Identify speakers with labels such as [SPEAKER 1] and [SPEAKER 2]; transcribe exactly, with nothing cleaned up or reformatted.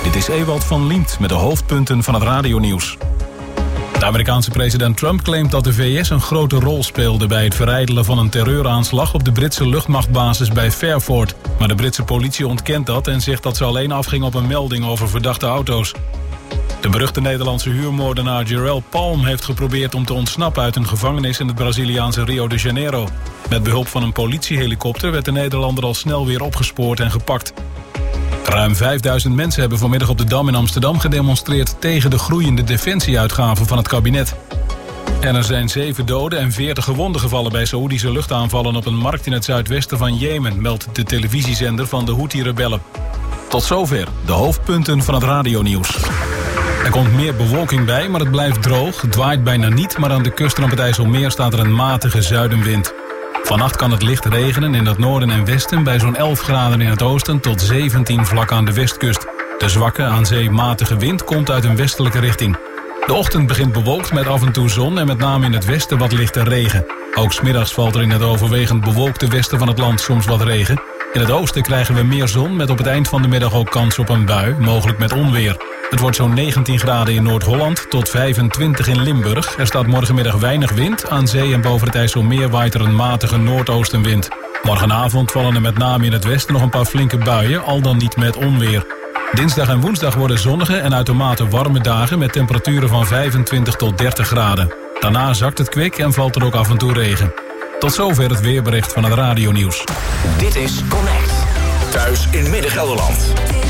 [SPEAKER 1] Dit is Ewald van Liemt met de hoofdpunten van het radionieuws. De Amerikaanse president Trump claimt dat de V S een grote rol speelde bij het verijdelen van een terreuraanslag op de Britse luchtmachtbasis bij Fairford. Maar de Britse politie ontkent dat en zegt dat ze alleen afging op een melding over verdachte auto's. De beruchte Nederlandse huurmoordenaar Jarell Palm heeft geprobeerd om te ontsnappen uit een gevangenis in het Braziliaanse Rio de Janeiro. Met behulp van een politiehelikopter werd de Nederlander al snel weer opgespoord en gepakt. Ruim vijfduizend mensen hebben vanmiddag op de Dam in Amsterdam gedemonstreerd tegen de groeiende defensieuitgaven van het kabinet. En er zijn zeven doden en veertig gewonden gevallen bij Saoedische luchtaanvallen op een markt in het zuidwesten van Jemen, meldt de televisiezender van de Houthi-rebellen. Tot zover de hoofdpunten van het radionieuws. Er komt meer bewolking bij, maar het blijft droog. Het waait bijna niet, maar aan de kust en op het IJsselmeer staat er een matige zuidenwind. Vannacht kan het licht regenen in het noorden en westen bij zo'n elf graden in het oosten tot zeventien vlak aan de westkust. De zwakke, aan zee matige wind komt uit een westelijke richting. De ochtend begint bewolkt met af en toe zon en met name in het westen wat lichte regen. Ook 's middags valt er in het overwegend bewolkte westen van het land soms wat regen. In het oosten krijgen we meer zon met op het eind van de middag ook kans op een bui, mogelijk met onweer. Het wordt zo'n negentien graden in Noord-Holland tot vijfentwintig in Limburg. Er staat morgenmiddag weinig wind. Aan zee en boven het IJsselmeer waait er een matige noordoostenwind. Morgenavond vallen er met name in het westen nog een paar flinke buien, al dan niet met onweer. Dinsdag en woensdag worden zonnige en uitermate warme dagen met temperaturen van vijfentwintig tot dertig graden. Daarna zakt het kwik en valt er ook af en toe regen. Tot zover het weerbericht van het radionieuws.
[SPEAKER 2] Dit is Connect. Thuis in Midden-Gelderland.